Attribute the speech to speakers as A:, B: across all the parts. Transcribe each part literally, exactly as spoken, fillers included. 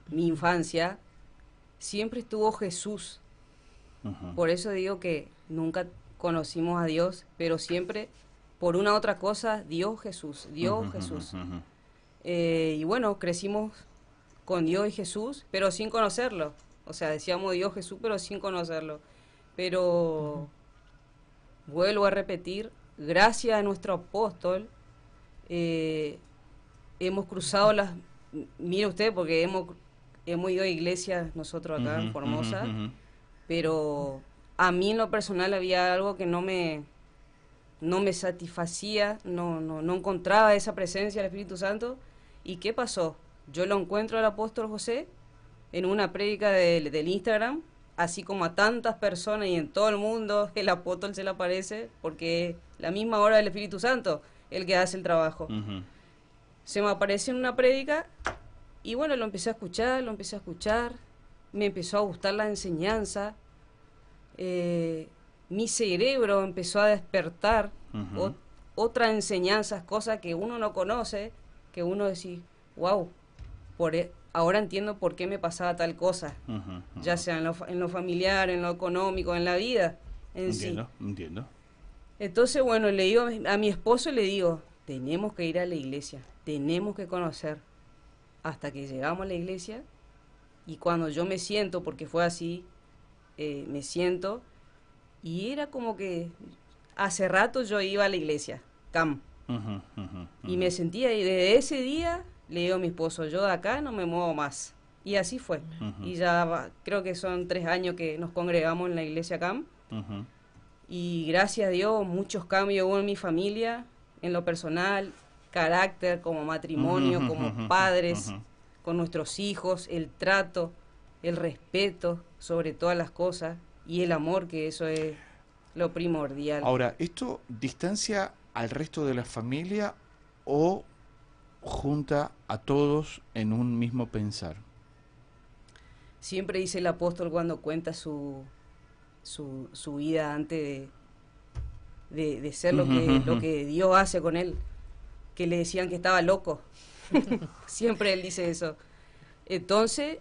A: mi infancia, siempre estuvo Jesús.
B: Ujú.
A: Por eso digo que nunca conocimos a Dios, pero siempre, por una otra cosa, Dios Jesús, Dios
B: Ujú,
A: Jesús.
B: ujú, ujú.
A: Eh, y bueno, crecimos con Dios y Jesús, pero sin conocerlo. O sea, decíamos Dios Jesús, pero sin conocerlo. Pero vuelvo a repetir, gracias a nuestro apóstol, eh, hemos cruzado las... Mire usted, porque hemos, hemos ido a iglesias nosotros acá en
B: Ujú, ujú,
A: Formosa,
B: ujú.
A: pero a mí en lo personal había algo que no me, no me satisfacía, no, no, no encontraba esa presencia del Espíritu Santo. ¿Y qué pasó? Yo lo encuentro al apóstol José en una prédica del, del Instagram, así como a tantas personas y en todo el mundo el apóstol se le aparece, porque es la misma hora del Espíritu Santo el que hace el trabajo.
B: Ujú.
A: Se me apareció en una prédica y bueno, lo empecé a escuchar, lo empecé a escuchar, me empezó a gustar la enseñanza, eh, mi cerebro empezó a despertar
B: Ujú.
A: ot- otras enseñanzas, cosas que uno no conoce, que uno decía, wow, por e- ahora entiendo por qué me pasaba tal cosa,
B: Ujú, ujú.
A: ya sea en lo, fa- en lo familiar, en lo económico, en la vida en sí.
B: Entiendo, entiendo.
A: Entonces, bueno, le digo a mi- a mi esposo, le digo, tenemos que ir a la iglesia, tenemos que conocer. Hasta que llegamos a la iglesia y cuando yo me siento, porque fue así, eh, me siento y era como que hace rato yo iba a la iglesia, Cam,
B: Ujú, ujú,
A: y
B: ujú.
A: me sentía, y desde ese día le digo a mi esposo, yo de acá no me muevo más. Y así fue.
B: Ujú,
A: Y ya va- creo que son tres años que nos congregamos en la iglesia Cam.
B: ujú.
A: Y gracias a Dios, muchos cambios hubo en mi familia, en lo personal, carácter, como matrimonio,
B: Ujú,
A: como
B: ujú,
A: padres,
B: ujú.
A: con nuestros hijos, el trato, el respeto sobre todas las cosas y el amor, que eso es lo primordial.
B: Ahora, ¿esto distancia al resto de la familia o junta a todos en un mismo pensar?
A: Siempre dice el apóstol cuando cuenta su, su, su vida antes de, de, de ser lo
B: Ujú,
A: que, lo
B: ujú.
A: que Dios hace con él, que le decían que estaba loco. Siempre él dice eso. Entonces,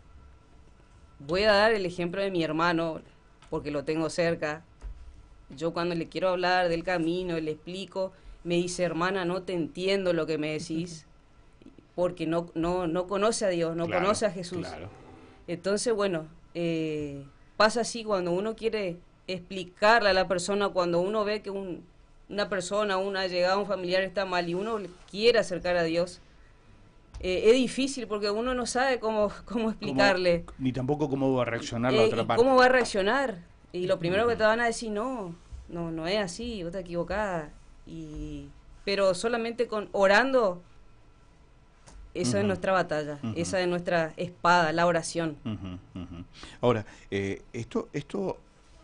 A: voy a dar el ejemplo de mi hermano, porque lo tengo cerca. Yo cuando le quiero hablar del camino, le explico, me dice, hermana, no te entiendo lo que me decís, porque no, no, no conoce a Dios, no
B: Claro,
A: conoce a Jesús.
B: claro.
A: Entonces, bueno, eh, pasa así cuando uno quiere explicarle a la persona, cuando uno ve que un, una persona, una llegada, un familiar está mal y uno le quiere acercar a Dios, eh, es difícil porque uno no sabe cómo, cómo
B: Como,
A: explicarle.
B: ni tampoco cómo va a reaccionar la
A: Eh,
B: otra
A: ¿Y cómo
B: parte.
A: va a reaccionar? Y lo primero que
B: Ujú.
A: te van a decir, no, no, no es así, vos estás equivocada. Y, pero solamente con orando, esa es
B: Ujú,
A: nuestra batalla,
B: ujú,
A: esa es nuestra espada, la oración.
B: ujú, ujú. Ahora, eh, esto, esto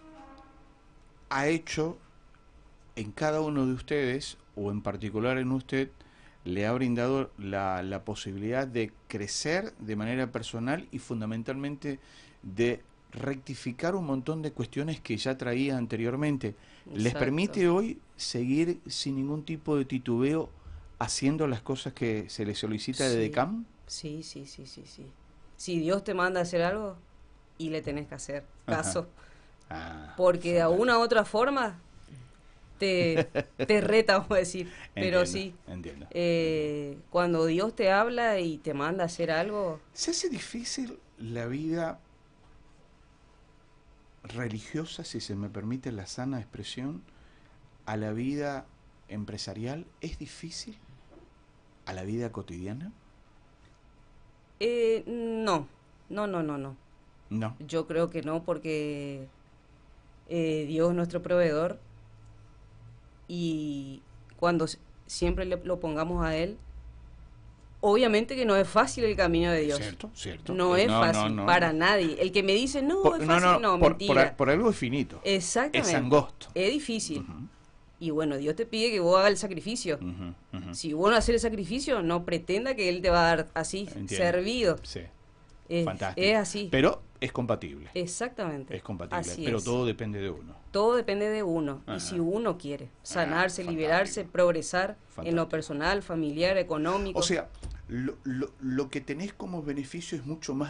B: ha hecho en cada uno de ustedes, o en particular en usted, le ha brindado la, la posibilidad de crecer de manera personal y fundamentalmente de rectificar un montón de cuestiones que ya traía anteriormente. ¿Les
A: Exacto.
B: permite hoy seguir sin ningún tipo de titubeo haciendo las cosas que se les solicita de
A: Sí,
B: DECAM?
A: sí, sí, sí, sí, sí. Si Dios te manda a hacer algo, y le tenés que hacer
B: Ajá.
A: caso,
B: Ah,
A: porque de
B: fantástico.
A: alguna u otra forma te, te reta, vamos a decir. Pero
B: Entiendo,
A: sí,
B: entiendo, entiendo.
A: eh, cuando Dios te habla y te manda a hacer algo,
B: ¿Se hace difícil la vida religiosa, si se me permite la sana expresión, a la vida empresarial? ¿Es difícil a la vida cotidiana?
A: eh, no, no, no, no, no.
B: No.
A: Yo creo que no, porque eh, Dios es nuestro proveedor y cuando s- siempre le, lo pongamos a Él, obviamente que no es fácil el camino de Dios.
B: ¿Cierto? ¿Cierto?
A: No
B: Eh,
A: es
B: no, no,
A: fácil
B: no,
A: para
B: no.
A: nadie. El que me dice, no,
B: Por,
A: es
B: no,
A: fácil,
B: no,
A: no,
B: por, por, a-
A: mentira.
B: por algo es finito. Es
A: Exactamente.
B: angosto.
A: Es difícil.
B: Ujú,
A: Y bueno, Dios te pide que vos hagas el sacrificio.
B: ujú, ujú.
A: Si vos no haces el sacrificio, no pretenda que Él te va a dar así,
B: Entiendo.
A: servido.
B: Sí,
A: Es,
B: fantástico.
A: es así.
B: Pero es compatible.
A: Exactamente.
B: Es compatible.
A: Así
B: Pero
A: es.
B: todo depende de uno.
A: Todo depende de uno.
B: Ajá.
A: Y si uno quiere sanarse,
B: fantástico.
A: liberarse, progresar en lo
B: Fantástico.
A: personal, familiar, económico.
B: O sea, lo, lo, lo que tenés como beneficio es mucho más